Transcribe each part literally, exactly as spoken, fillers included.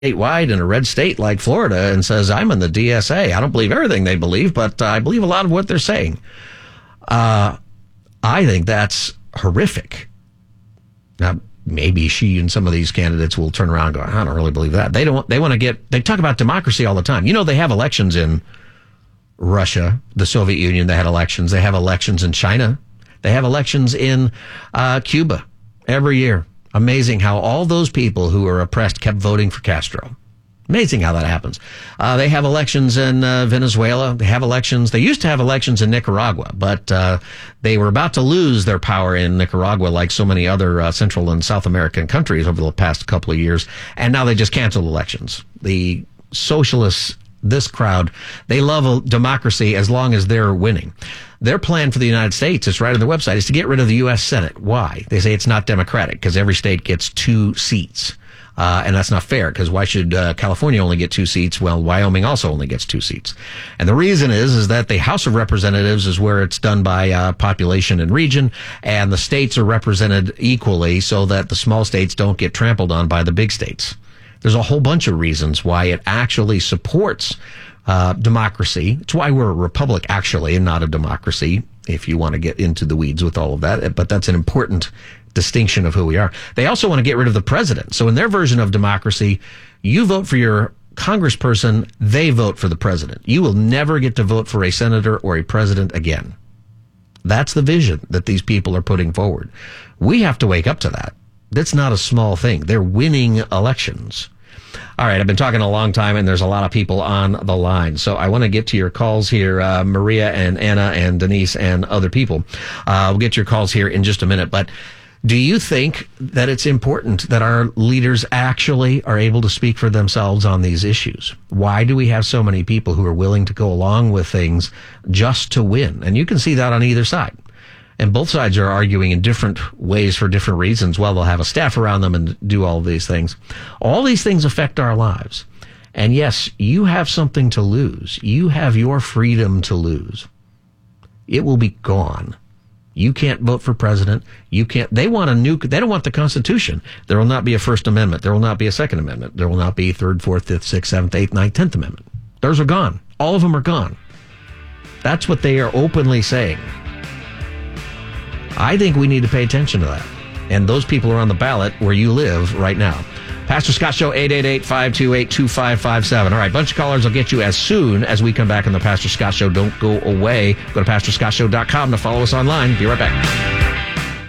statewide in a red state like Florida and says, I'm in the D S A. I don't believe everything they believe, but uh, I believe a lot of what they're saying. Uh, I think that's horrific. Now, maybe she and some of these candidates will turn around and go, I don't really believe that. They don't. They want to get, they talk about democracy all the time. You know, they have elections in Russia, the Soviet Union. They had elections. They have elections in China. They have elections in uh, Cuba every year. Amazing how all those people who were oppressed kept voting for Castro. Amazing how that happens. Uh, they have elections in uh, Venezuela. They have elections. They used to have elections in Nicaragua, but uh, they were about to lose their power in Nicaragua like so many other uh, Central and South American countries over the past couple of years. And now they just canceled elections. The socialists, this crowd, they love a democracy as long as they're winning. Their plan for the United States, it's right on their website, is to get rid of the U S Senate. Why? They say it's not democratic because every state gets two seats. Uh, and that's not fair because why should uh, California only get two seats? Well, Wyoming also only gets two seats. And the reason is, is that the House of Representatives is where it's done by uh, population and region, and the states are represented equally so that the small states don't get trampled on by the big states. There's a whole bunch of reasons why it actually supports uh, democracy. It's why we're a republic, actually, and not a democracy, if you want to get into the weeds with all of that. But that's an important distinction of who we are. They also want to get rid of the president. So in their version of democracy, you vote for your congressperson, they vote for the president. You will never get to vote for a senator or a president again. That's the vision that these people are putting forward. We have to wake up to that. That's not a small thing. They're winning elections. All right, I've been talking a long time, and there's a lot of people on the line. So I want to get to your calls here, uh, Maria and Anna and Denise and other people. Uh, we'll get to your calls here in just a minute. But do you think that it's important that our leaders actually are able to speak for themselves on these issues? Why do we have so many people who are willing to go along with things just to win? And you can see that on either side. And both sides are arguing in different ways for different reasons. Well, they'll have a staff around them and do all of these things. All these things affect our lives. And yes, you have something to lose. You have your freedom to lose. It will be gone. You can't vote for president. You can't. They want a new. They don't want the Constitution. There will not be a First Amendment. There will not be a Second Amendment. There will not be Third, Fourth, Fifth, Sixth, Seventh, Eighth, Ninth, Tenth Amendment. Those are gone. All of them are gone. That's what they are openly saying. I think we need to pay attention to that. And those people are on the ballot where you live right now. Pastor Scott Show, eight eight eight, five two eight, two five five seven. All right, bunch of callers will get you as soon as we come back on the Pastor Scott Show. Don't go away. Go to pastor scott show dot com to follow us online. Be right back.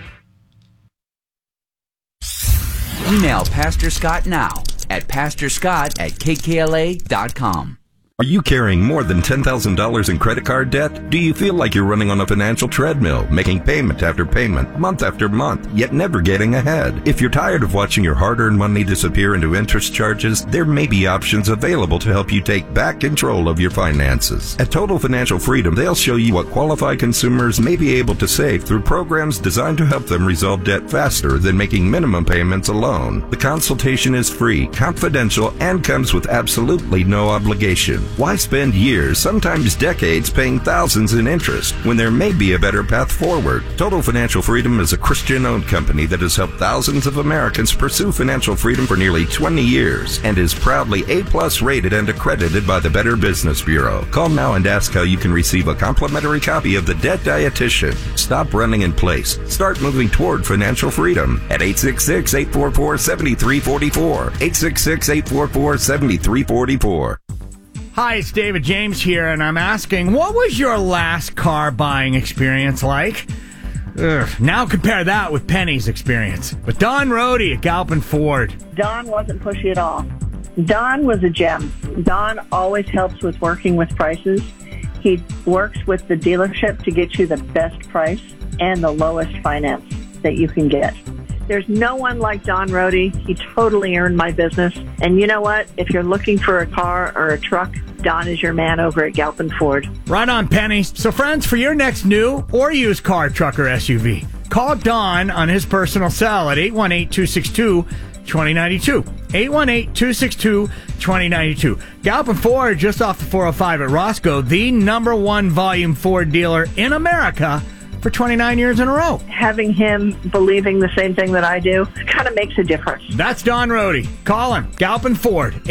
Email Pastor Scott now at pastor scott at k k l a dot com. Are you carrying more than ten thousand dollars in credit card debt? Do you feel like you're running on a financial treadmill, making payment after payment, month after month, yet never getting ahead? If you're tired of watching your hard-earned money disappear into interest charges, there may be options available to help you take back control of your finances. At Total Financial Freedom, they'll show you what qualified consumers may be able to save through programs designed to help them resolve debt faster than making minimum payments alone. The consultation is free, confidential, and comes with absolutely no obligation. Why spend years, sometimes decades, paying thousands in interest when there may be a better path forward? Total Financial Freedom is a Christian-owned company that has helped thousands of Americans pursue financial freedom for nearly twenty years and is proudly A-plus rated and accredited by the Better Business Bureau. Call now and ask how you can receive a complimentary copy of The Debt Dietitian. Stop running in place. Start moving toward financial freedom at eight six six, eight four four, seven three four four. eight six six, eight four four, seven three four four. Hi, it's David James here, and I'm asking, what was your last car buying experience like? Ugh, now compare that with Penny's experience. With Don Rohde at Galpin Ford. Don wasn't pushy at all. Don was a gem. Don always helps with working with prices. He works with the dealership to get you the best price and the lowest finance that you can get. There's no one like Don Rohde. He totally earned my business. And you know what? If you're looking for a car or a truck, Don is your man over at Galpin Ford. Right on, Penny. So, friends, for your next new or used car, truck, or S U V, call Don on his personal cell at eight one eight, two six two, two zero nine two. eight one eight, two six two, two zero nine two. Galpin Ford, just off the four oh five at Roscoe, the number one volume Ford dealer in America, for twenty-nine years in a row. Having him believing the same thing that I do kind of makes a difference. That's Don Rohde. Call him, Galpin Ford.